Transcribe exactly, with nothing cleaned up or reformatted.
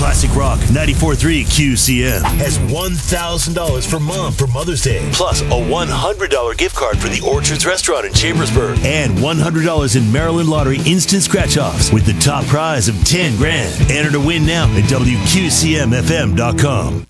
Classic Rock ninety-four point three Q C M has one thousand dollars for Mom for Mother's Day, plus a one hundred dollars gift card for the Orchards Restaurant in Chambersburg, and one hundred dollars in Maryland Lottery instant scratch-offs with the top prize of ten grand. Enter to win now at W Q C M F M dot com.